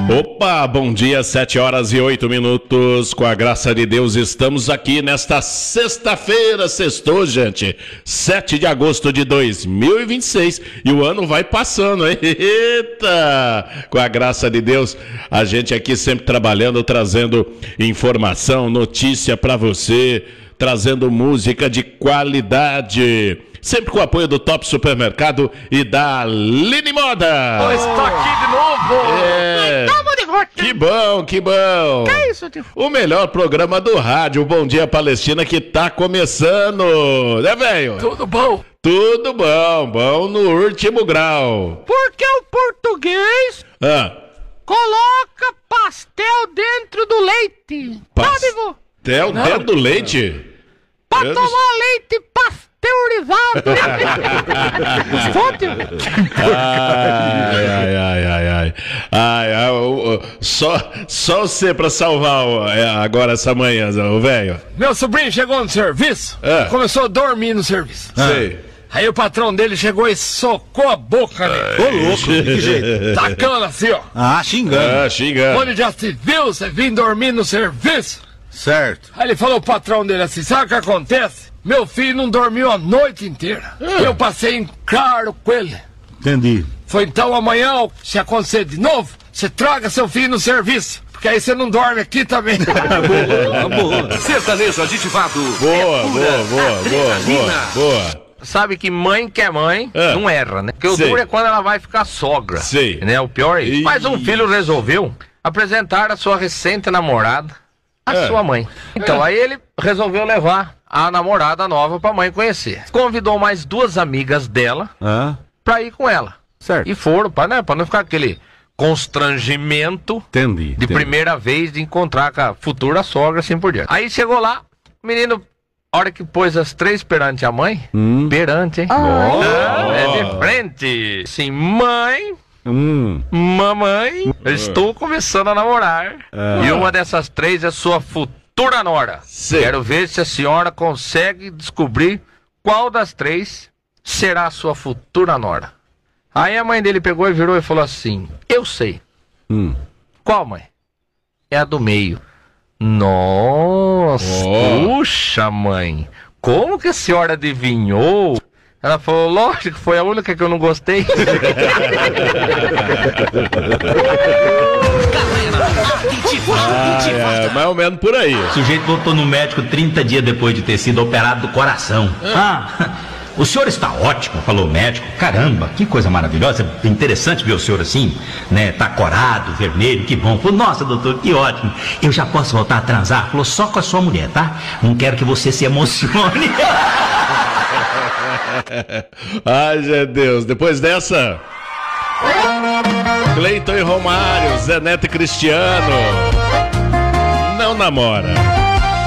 Opa, bom dia, 7h08. Com a graça de Deus, estamos aqui nesta sexta-feira, sextou, gente, 7 de agosto de 2026, e o ano vai passando, hein? Eita! Com a graça de Deus, a gente aqui sempre trabalhando, trazendo informação, notícia pra você, trazendo música de qualidade. Sempre com o apoio do Top Supermercado e da Line Moda. Estou aqui de novo. Estamos de volta. Que bom, que bom. Que é isso, tio? O melhor programa do rádio, Bom Dia Palestina, que tá começando. Né, velho? Tudo bom? Tudo bom, bom no último grau. Porque o português coloca pastel dentro do leite. Sabe, vô? Pastel dentro do leite? Pra tomar leite pasteurizado. Fonte. Só você pra salvar agora essa manhã, velho. Meu sobrinho chegou no serviço, começou a dormir no serviço. Sei. Aí o patrão dele chegou e socou a boca nele. Ô, louco, de que jeito? Tacando assim, ó. Xingando. Xingando. Onde já se viu você vir dormir no serviço? Certo. Aí ele falou pro patrão dele assim, sabe o que acontece? Meu filho não dormiu a noite inteira. Eu passei em claro com ele. Entendi. Foi então amanhã, se acontecer de novo, você traga seu filho no serviço. Porque aí você não dorme aqui também. Boa. Sertanejo agitivado. Boa. Sabe que mãe que é mãe não erra, né? Porque o Sei. duro é quando ela vai ficar sogra. Sei. Né? O pior é isso. Mas um filho resolveu apresentar a sua recente namorada à sua mãe. Então aí ele resolveu levar a namorada nova pra mãe conhecer. Convidou mais 2 amigas dela pra ir com ela. Certo. E foram, pra não ficar aquele constrangimento Entendi. de primeira vez de encontrar com a futura sogra, assim por diante. Aí chegou lá, o menino, a hora que pôs as 3 perante a mãe, perante, hein? É de frente. Sim, mãe, mamãe, eu estou começando a namorar. E uma dessas 3 é sua futura nora. Sim. Quero ver se a senhora consegue descobrir qual das 3 será a sua futura nora. Aí a mãe dele pegou e virou e falou assim, eu sei. Qual, mãe? É a do meio. Nossa, puxa, mãe, como que a senhora adivinhou? Ela falou, lógico, foi a única que eu não gostei. Mais ou menos por aí. O sujeito voltou no médico 30 dias depois de ter sido operado do coração. O senhor está ótimo, falou o médico. Caramba, que coisa maravilhosa, interessante ver o senhor assim, né? Tá corado, vermelho, que bom. Falou, nossa, doutor, que ótimo. Eu já posso voltar a transar? Falou, só com a sua mulher, tá? Não quero que você se emocione. Ai, meu Deus, depois dessa, Cleiton e Romário, Zé Neto e Cristiano, não namora.